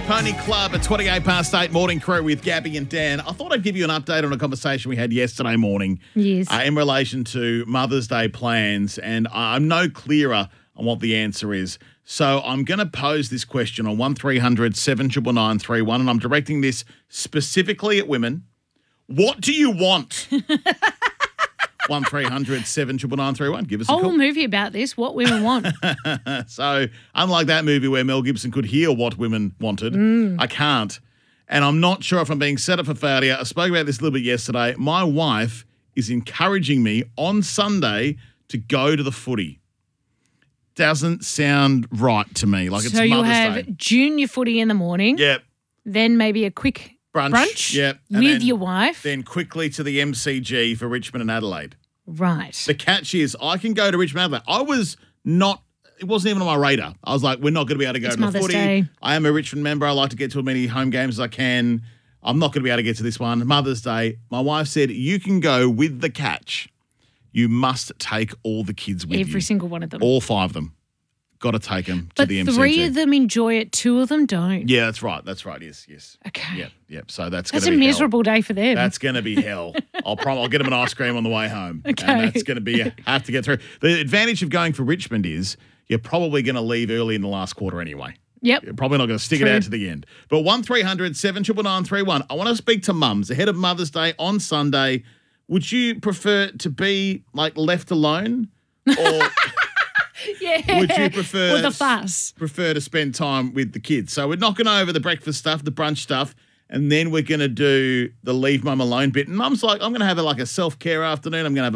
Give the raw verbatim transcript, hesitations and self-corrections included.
Pony Club at twenty-eight past eight, morning crew with Gabby and Dan. I thought I'd give you an update on a conversation we had yesterday morning. Yes. Uh, in relation to Mother's Day plans, and I'm no clearer on what the answer is. So I'm going to pose this question on one three hundred seven nine nine three one, and I'm directing this specifically at women. What do you want? one three hundred seven nine nine three one. Give us a Whole call. movie about this, what women want. So, unlike that movie where Mel Gibson could hear what women wanted, Mm. I can't. And I'm not sure if I'm being set up for failure. I spoke about this a little bit yesterday. My wife is encouraging me on Sunday to go to the footy. Doesn't sound right to me. Like it's so you'll Mother's have Day. junior footy in the morning, Yep. then maybe a quick Brunch. brunch, Yep. And with then- your wife. Then quickly to the M C G for Richmond and Adelaide. Right. The catch is I can go to Richmond and Adelaide. I was not, it wasn't even on my radar. I was like, we're not going to be able to go It's to the Mother's footy. Day. I am a Richmond member. I like to get to as many home games as I can. I'm not going to be able to get to this one. Mother's Day. My wife said, you can go with the catch. You must take all the kids with you. Every single one of them. All five of them. Got to take them to but the M C G. three of them enjoy it, two of them don't. Yeah, that's right. That's right. Yes, yes. Okay. Yep, yep. So that's That's going a to be miserable day for them. hell. That's going to be hell. I'll prom- I'll get them an ice cream on the way home. Okay. And that's going to be, have to get through. The advantage of going for Richmond is you're probably going to leave early in the last quarter anyway. Yep. You're probably not going to stick True. it out to the end. But one three hundred seven nine nine three one. I want to speak to mums ahead of Mother's Day on Sunday. Would you prefer to be like left alone, or Yeah. would you prefer With a fuss. prefer to spend time with the kids? So we're knocking over the breakfast stuff, the brunch stuff, and then we're going to do the leave mum alone bit. And mum's like, I'm going to have a, like a self care afternoon. I'm going to have